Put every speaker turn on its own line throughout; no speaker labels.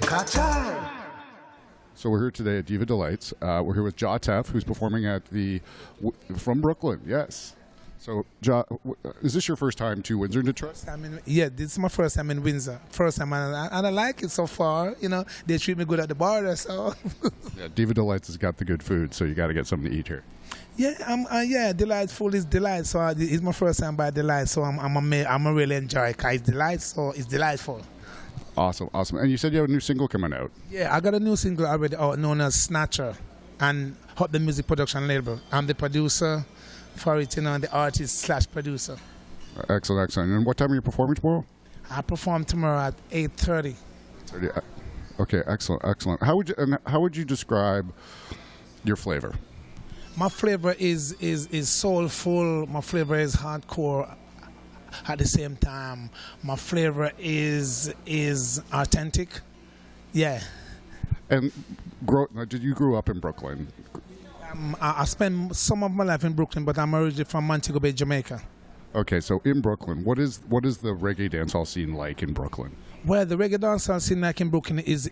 So we're here today at Diva Delights. We're here with Jatef, who's performing at from Brooklyn. Yes. So, is this your first time to Windsor, Detroit?
Yeah, this is my first time in Windsor. First time, and I like it so far. You know, they treat me good at the border, so.
Yeah, Diva Delights has got the good food, so you got to get something to eat here.
Yeah, Delightful is Delight. So it's my first time by Delight, so I'm a really enjoy it. It's Delight, so it's delightful.
Awesome. And you said you have a new single coming out.
Yeah, I got a new single already out known as Snatcher, and Hot the Music Production label. I'm the producer for it, the artist/producer.
Excellent. And what time are you performing tomorrow?
I perform tomorrow at 8:30.
Okay, excellent. How would you describe your flavor?
My flavor is soulful. My flavor is hardcore. At the same time, my flavor is authentic. Yeah.
And did you grow up in Brooklyn?
I spent some of my life in Brooklyn, but I'm originally from Montego Bay, Jamaica.
Okay, so in Brooklyn, what is the reggae dancehall scene like in Brooklyn?
Well, the reggae dancehall scene like in Brooklyn is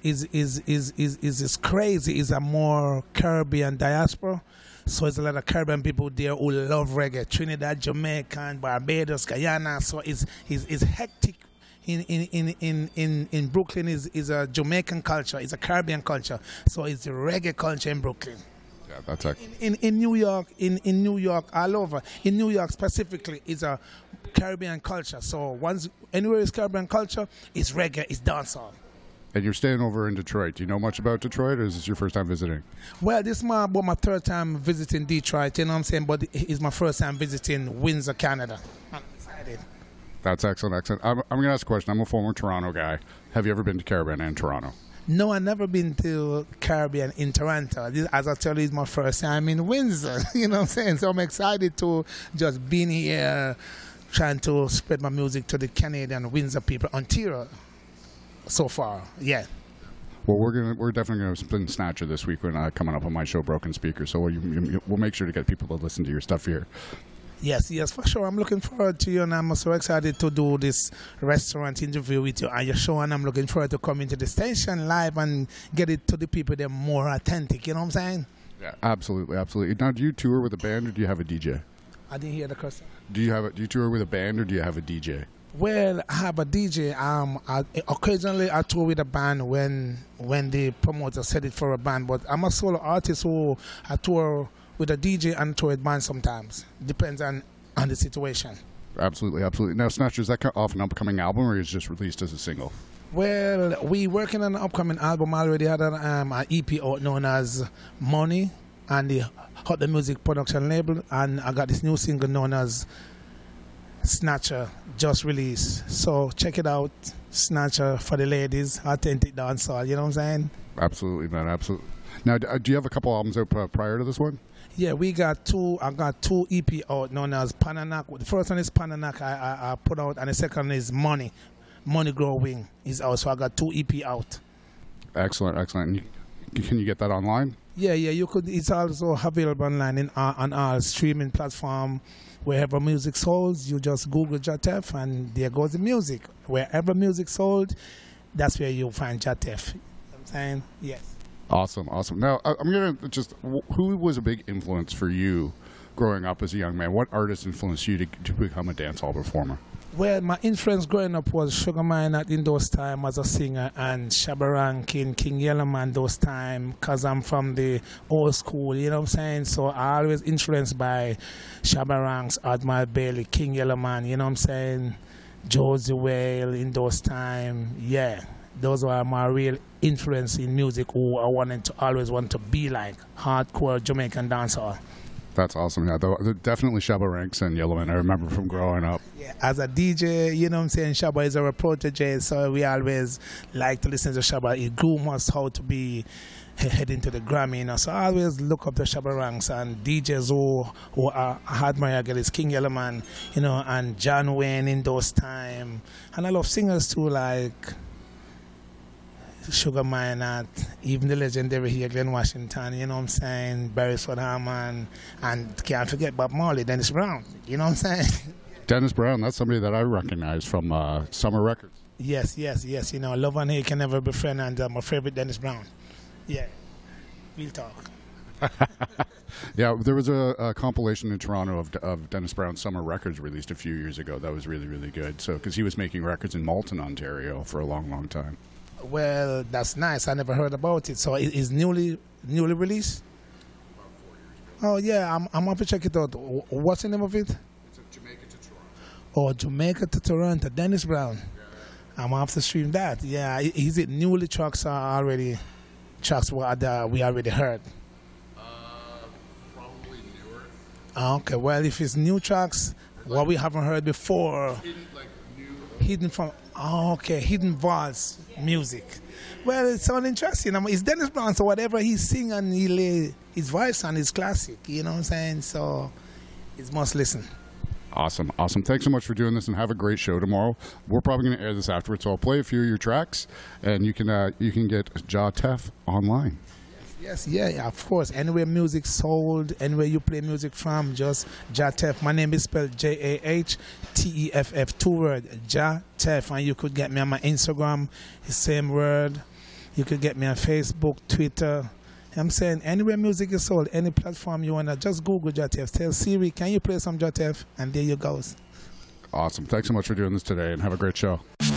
crazy. It's a more Caribbean diaspora. So there's a lot of Caribbean people there who love reggae. Trinidad, Jamaica, Barbados, Guyana. So it's hectic. In Brooklyn is a Jamaican culture. It's a Caribbean culture. So it's the reggae culture in Brooklyn.
Yeah, that's it.
In New York, in New York, all over. In New York specifically, it's a Caribbean culture. So anywhere is Caribbean culture, it's reggae, it's dancehall.
And you're staying over in Detroit. Do you know much about Detroit, or is this your first time visiting?
Well, this is my third time visiting Detroit, you know what I'm saying? But it's my first time visiting Windsor, Canada. I'm excited.
That's excellent. I'm going to ask a question. I'm a former Toronto guy. Have you ever been to Caribbean and Toronto?
No, I've never been to Caribbean in Toronto. As I tell you, it's my first time in Windsor, you know what I'm saying? So I'm excited to just be here, trying to spread my music to the Canadian Windsor people, Ontario. So far, yeah.
Well, we're definitely going to spin Snatcher this week when coming up on my show, Broken Speaker. So we'll make sure to get people to listen to your stuff here.
Yes, for sure. I'm looking forward to you, and I'm so excited to do this restaurant interview with you on your show, and I'm looking forward to coming to the station live and get it to the people that are more authentic. You know what I'm saying?
Yeah, absolutely. Now, do you tour with a band or do you have a DJ?
I didn't hear the question.
Do you tour with a band or do you have a DJ?
Well, I have a DJ. Occasionally I tour with a band when the promoter set it for a band, but I'm a solo artist who I tour with a DJ and tour with band sometimes. Depends on the situation.
Absolutely. Now, Snatcher, is that off an upcoming album or is it just released as a single?
Well, we working on an upcoming album. I already had an EP out known as Money and the Hot the Music Production label, and I got this new single known as Snatcher just released. So check it out. Snatcher for the ladies, authentic dancehall. You know what I'm saying?
Absolutely, man. Absolutely. Now, do you have a couple albums out prior to this one?
Yeah, we got two. I got two EP out known as Pananak. The first one is Pananak I put out, and the second is Money Growing is out. So I got two EP out.
Excellent. Can you get that online?
Yeah, you could. It's also available online on our streaming platform. Wherever music sold, you just Google Jatef and there goes the music. Wherever music sold, that's where you'll find Jatef. You know what I'm saying? Yes.
Awesome. Now, I'm going to who was a big influence for you growing up as a young man? What artist influenced you to become a dancehall performer?
Well, my influence growing up was Sugar Minott in those times as a singer, and Shabba Rankin, King Yellowman those times, because I'm from the old school, you know what I'm saying? So I always influenced by Shabba Ranks, Admiral Bailey, King Yellowman, you know what I'm saying? Josie Whale in those times, yeah. Those were my real influence in music who I always wanted to be like, hardcore Jamaican dancehall.
That's awesome. Yeah, definitely Shabba Ranks and Yellowman. I remember from growing up.
Yeah, as a DJ, you know what I'm saying, Shabba is our protege, so we always like to listen to Shabba. He groomed us how to be heading to the Grammy, you know. So I always look up to Shabba Ranks and DJs who are admire is King Yellowman, you know, and John Wayne in those times. And I love singers too, like Sugar Minott, even the legendary here, Glenn Washington, you know what I'm saying, Beresford Hammond, and can't forget Bob Marley, Dennis Brown, you know what I'm saying?
Dennis Brown, that's somebody that I recognize from Summer Records.
Yes, yes, yes. You know, love and hate can never be friend, and my favorite Dennis Brown. Yeah, we'll talk.
Yeah, there was a compilation in Toronto of Dennis Brown's summer records released a few years ago. That was really, really good. So, because he was making records in Malton, Ontario, for a long, long time.
Well, that's nice. I never heard about it. So it's newly released. Oh yeah, I'm going to check it out. What's the name of it?
It's Jamaica to Toronto.
Oh, Jamaica to Toronto, Dennis Brown.
Yeah.
I'm going to have to stream that. Yeah, is it newly tracks or already tracks what we already heard?
Probably newer.
Okay, well, if it's new tracks, what we haven't heard before, hidden from, hidden vaults music. Well, it sounds interesting. I mean, it's Dennis Brown, so whatever he's singing, he lay his voice on is classic. You know what I'm saying? So it's must listen.
Awesome, awesome. Thanks so much for doing this, and have a great show tomorrow. We're probably going to air this afterwards, so I'll play a few of your tracks, and you can get Jah Tef online.
Yes, yeah, of course. Anywhere music sold, anywhere you play music from, just Jah Tef. My name is spelled Jahteff, 2 words, Jah Tef. And you could get me on my Instagram, the same word. You could get me on Facebook, Twitter. I'm saying anywhere music is sold, any platform you want to, just Google Jah Tef. Tell Siri, can you play some Jah Tef? And there you go.
Awesome. Thanks so much for doing this today, and have a great show.